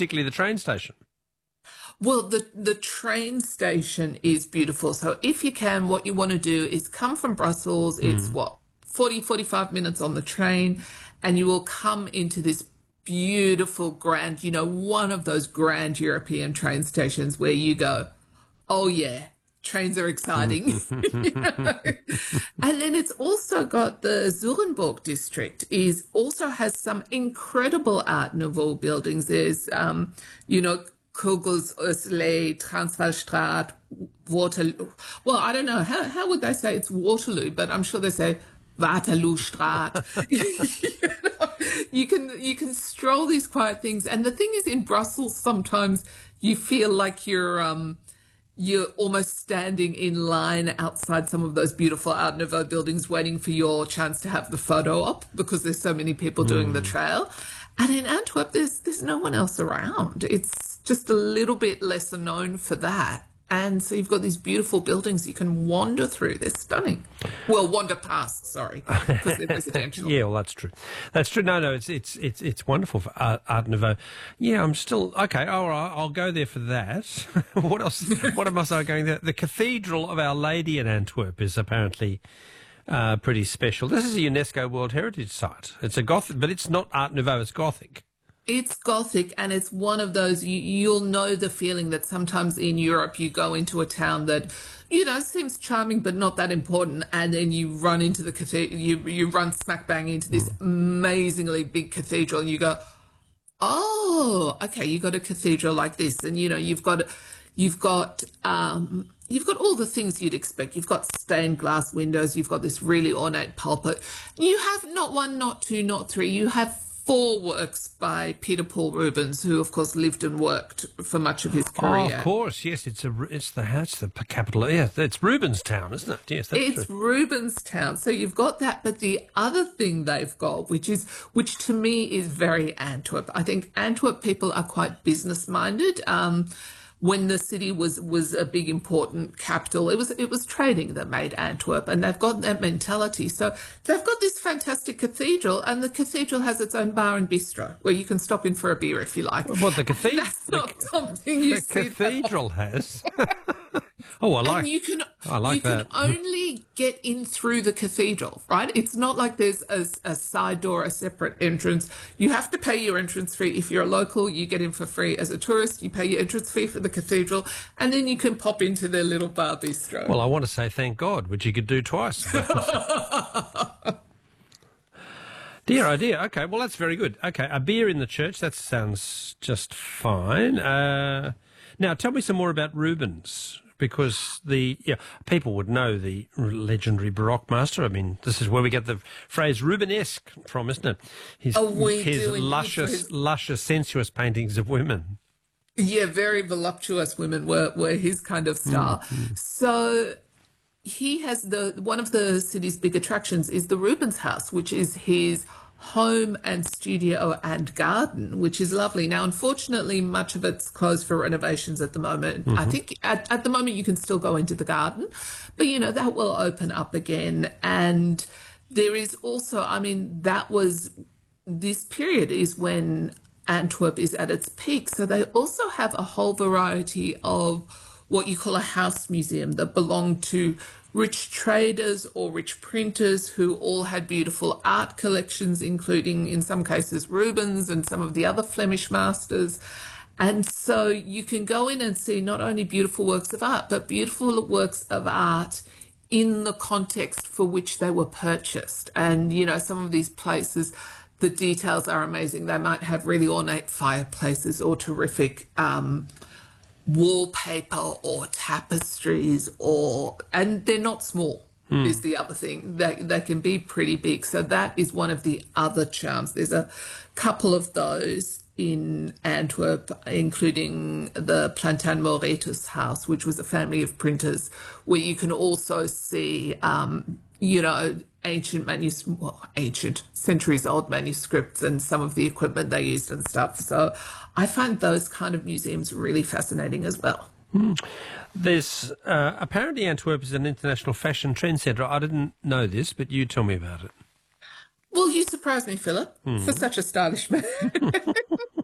particularly the train station. Well, the train station is beautiful. So if you can, what you want to do is come from Brussels. It's what, 45 minutes on the train, and you will come into this beautiful, grand, one of those grand European train stations where you go, oh yeah, trains are exciting. And then it's also got the Zurenburg district also has some incredible Art Nouveau buildings. There's, Kugels, Ursula, Transvaal Waterloo. Well, I don't know. How would they say it's Waterloo? But I'm sure they say Waterloostraat. You can stroll these quiet things. And the thing is, in Brussels, sometimes you feel like you're almost standing in line outside some of those beautiful Art Nouveau buildings waiting for your chance to have the photo op because there's so many people doing the trail. And in Antwerp, there's no one else around. It's just a little bit lesser known for that. And so you've got these beautiful buildings you can wander through. They're stunning. Well, wander past, sorry, because they're residential. Yeah, well, that's true. That's true. No, it's wonderful for Art Nouveau. Yeah, I'm still okay. All right, I'll go there for that. What else? What else am I going there? The Cathedral of Our Lady in Antwerp is apparently pretty special. This is a UNESCO World Heritage Site. It's a Gothic, but it's not Art Nouveau. It's Gothic. It's Gothic, and it's one of those, you'll know the feeling that sometimes in Europe you go into a town that, seems charming but not that important, and then you run into the cathedral, you run smack bang into this amazingly big cathedral, and you go, oh, okay, you got a cathedral like this, and you've got all the things you'd expect. You've got stained glass windows. You've got this really ornate pulpit. You have not one, not two, not three. You have 4 works by Peter Paul Rubens, who of course lived and worked for much of his career. Oh, of course, yes. It's the capital. Yeah, it's Rubens Town, isn't it? Yes, that's true. Rubens Town. So you've got that, but the other thing they've got, which to me is very Antwerp. I think Antwerp people are quite business minded. When the city was a big important capital, it was trading that made Antwerp, and they've got that mentality. So they've got this fantastic cathedral, and the cathedral has its own bar and bistro where you can stop in for a beer if you like. What the cathedral? That's not something you see. The cathedral has. Oh, I like that. You can only get in through the cathedral, right? It's not like there's a side door, a separate entrance. You have to pay your entrance fee. If you're a local, you get in for free. As a tourist, you pay your entrance fee for the cathedral, and then you can pop into their little bar bistro. Well, I want to say thank God, which you could do twice. Dear, oh dear. Okay, well, that's very good. Okay, a beer in the church, that sounds just fine. Now, tell me some more about Rubens, because people would know the legendary Baroque master. I mean, this is where we get the phrase Rubenesque from, isn't it? His luscious, sensuous paintings of women. Yeah, very voluptuous women were his kind of style. Mm-hmm. So he has one of the city's big attractions is the Rubens House, which is his home and studio and garden, which is lovely. Now, unfortunately, much of it's closed for renovations at the moment. Mm-hmm. I think at the moment you can still go into the garden, but that will open up again. And there is also, this period is when Antwerp is at its peak. So they also have a whole variety of what you call a house museum that belong to rich traders or rich printers who all had beautiful art collections, including in some cases Rubens and some of the other Flemish masters. And so you can go in and see not only beautiful works of art, but beautiful works of art in the context for which they were purchased. And, some of these places, the details are amazing. They might have really ornate fireplaces or terrific wallpaper or tapestries, and they're not small, is the other thing. They can be pretty big. So that is one of the other charms. There's a couple of those in Antwerp, including the Plantin Moretus house, which was a family of printers, where you can also see, ancient centuries-old manuscripts and some of the equipment they used and stuff. So I find those kind of museums really fascinating as well. There's apparently Antwerp is an international fashion trend centre. I didn't know this, but you tell me about it. Well, you surprised me, Philip, for such a stylish man.